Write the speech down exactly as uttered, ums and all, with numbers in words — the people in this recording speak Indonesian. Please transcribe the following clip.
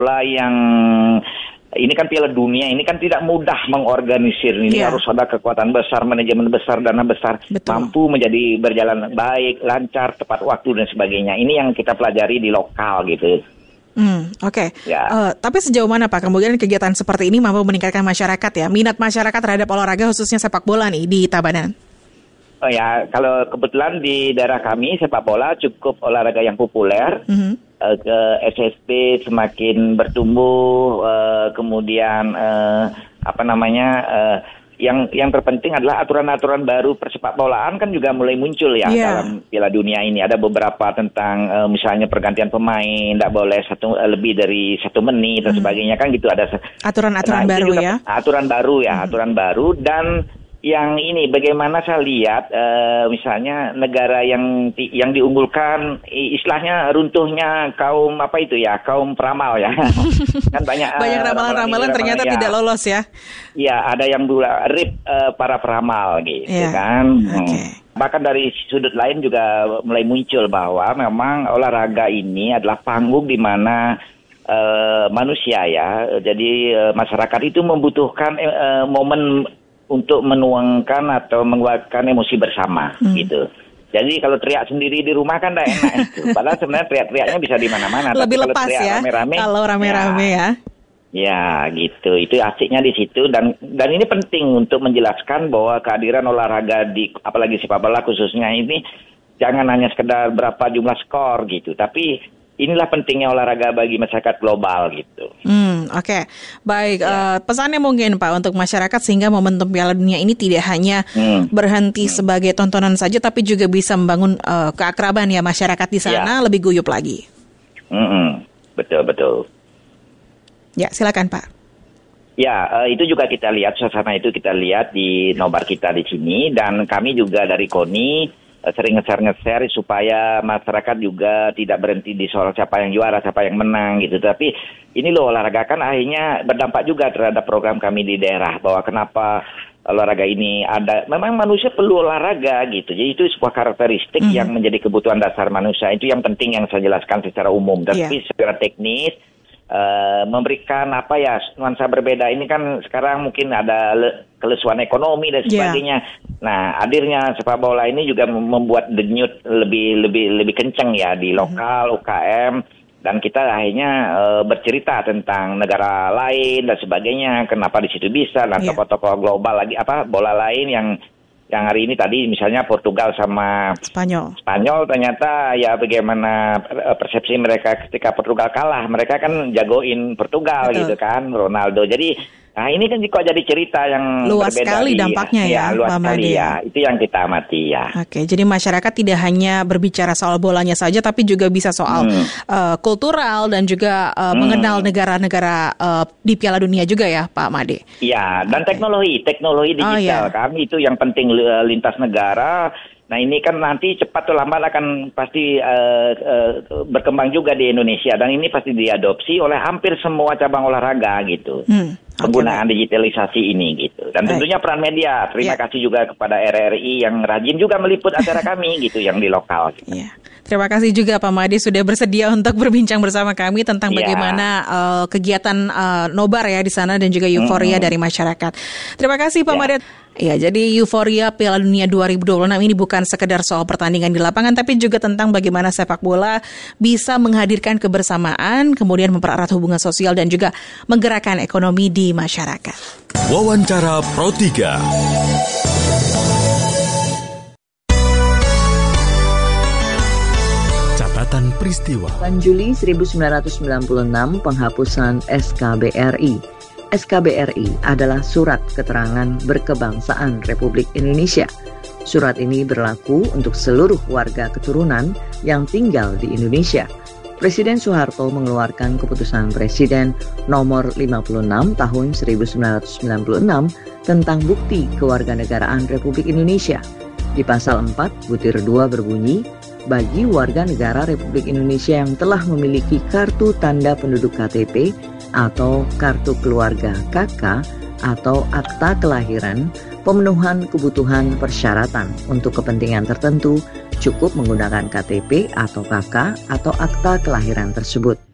bola yang ini kan Piala Dunia, ini kan tidak mudah mengorganisir. Ini yeah. harus ada kekuatan besar, manajemen besar, dana besar, Betul. mampu menjadi berjalan baik, lancar, tepat waktu dan sebagainya. Ini yang kita pelajari di lokal gitu. Hmm, Oke. Okay. Ya. Uh, tapi sejauh mana Pak kemudian kegiatan seperti ini mampu meningkatkan masyarakat ya, minat masyarakat terhadap olahraga khususnya sepak bola nih di Tabanan? Oh ya, kalau kebetulan di daerah kami sepak bola cukup olahraga yang populer. Mm-hmm. Ke S S B semakin bertumbuh, uh, kemudian uh, apa namanya uh, yang yang terpenting adalah aturan-aturan baru persepak bolaan kan juga mulai muncul ya yeah. dalam Piala Dunia ini. Ada beberapa tentang uh, misalnya pergantian pemain, tidak boleh satu uh, lebih dari satu menit dan hmm. sebagainya kan gitu, ada aturan-aturan nah, baru ya. Aturan baru ya, hmm. aturan baru. Dan yang ini bagaimana saya lihat uh, misalnya negara yang yang diunggulkan istilahnya runtuhnya kaum apa itu ya, kaum peramal ya. Kan banyak banyak ramalan-ramalan uh, ternyata ya. tidak lolos ya. Ya, ada yang dua rip uh, para peramal gitu yeah. kan. Okay. Bahkan dari sudut lain juga mulai muncul bahwa memang olahraga ini adalah panggung di mana uh, manusia ya. Jadi uh, masyarakat itu membutuhkan uh, momen untuk menuangkan atau mengeluarkan emosi bersama hmm. gitu. Jadi kalau teriak sendiri di rumah kan tidak enak itu. Padahal sebenarnya teriak-teriaknya bisa di mana-mana. Lebih tapi lepas ya. Rame-rame, kalau rame-rame ya. Ya, ya gitu. Itu asiknya di situ dan dan ini penting untuk menjelaskan bahwa kehadiran olahraga di apalagi sepak bola khususnya ini jangan hanya sekedar berapa jumlah skor gitu, tapi inilah pentingnya olahraga bagi masyarakat global gitu. Hmm, Oke, okay. Baik. Ya. Uh, pesannya mungkin Pak untuk masyarakat sehingga momentum Piala Dunia ini tidak hanya hmm. berhenti hmm. sebagai tontonan saja, tapi juga bisa membangun uh, keakraban ya masyarakat di sana ya. lebih guyup lagi. Hmm, betul betul. Ya, silakan Pak. Ya, uh, itu juga kita lihat suasana itu kita lihat di nobar kita di sini dan kami juga dari KONI sering nge-share-nge-share supaya masyarakat juga tidak berhenti di soal siapa yang juara, siapa yang menang gitu. Tapi ini loh olahraga kan akhirnya berdampak juga terhadap program kami di daerah bahwa kenapa olahraga ini ada. Memang manusia perlu olahraga gitu. Jadi itu sebuah karakteristik mm-hmm. yang menjadi kebutuhan dasar manusia. Itu yang penting yang saya jelaskan secara umum. Tapi yeah. secara teknis Uh, memberikan apa ya nuansa berbeda ini kan sekarang mungkin ada le- kelesuan ekonomi dan sebagainya. Yeah. Nah, hadirnya sepak bola ini juga membuat denyut lebih lebih lebih kencang ya di lokal mm-hmm. U K M dan kita akhirnya uh, bercerita tentang negara lain dan sebagainya. Kenapa di situ bisa dan yeah. tokoh-tokoh global lagi apa bola lain yang yang hari ini tadi misalnya Portugal sama Spanyol. Spanyol ternyata ya bagaimana persepsi mereka ketika Portugal kalah. Mereka kan jagoin Portugal Betul. gitu kan, Ronaldo. Jadi nah ini kan kok jadi cerita yang luas berbeda sekali di, dampaknya ya, ya luas Pak sekali Made. ya. Itu yang kita amati ya. Oke, jadi masyarakat tidak hanya berbicara soal bolanya saja, tapi juga bisa soal hmm. uh, kultural dan juga uh, hmm. mengenal negara-negara uh, di Piala Dunia juga ya, Pak Made. Iya, dan okay. teknologi, teknologi digital oh, yeah. kami itu yang penting lintas negara. Nah ini kan nanti cepat atau lambat akan pasti uh, uh, berkembang juga di Indonesia dan ini pasti diadopsi oleh hampir semua cabang olahraga gitu. Hmm, okay, penggunaan baik. digitalisasi ini gitu. Dan baik. tentunya peran media. Terima yeah. kasih juga kepada R R I yang rajin juga meliput acara kami gitu yang di lokal. Gitu. Yeah. Terima kasih juga Pak Made sudah bersedia untuk berbincang bersama kami tentang yeah. bagaimana uh, kegiatan uh, nobar ya di sana dan juga euforia mm-hmm. dari masyarakat. Terima kasih Pak yeah. Made. Ya, jadi euforia Piala Dunia dua ribu dua puluh enam ini bukan sekedar soal pertandingan di lapangan, tapi juga tentang bagaimana sepak bola bisa menghadirkan kebersamaan, kemudian mempererat hubungan sosial dan juga menggerakkan ekonomi di masyarakat. Wawancara Pro tiga. Catatan peristiwa. bulan Juli seribu sembilan ratus sembilan puluh enam, penghapusan S K B R I. S K B R I adalah Surat Keterangan Berkebangsaan Republik Indonesia. Surat ini berlaku untuk seluruh warga keturunan yang tinggal di Indonesia. Presiden Soeharto mengeluarkan keputusan Presiden nomor lima puluh enam tahun seribu sembilan ratus sembilan puluh enam tentang bukti kewarganegaraan Republik Indonesia. Di pasal empat, butir dua berbunyi, bagi warga negara Republik Indonesia yang telah memiliki kartu tanda penduduk K T P atau kartu keluarga K K atau akta kelahiran, pemenuhan kebutuhan persyaratan untuk kepentingan tertentu cukup menggunakan K T P atau K K atau akta kelahiran tersebut.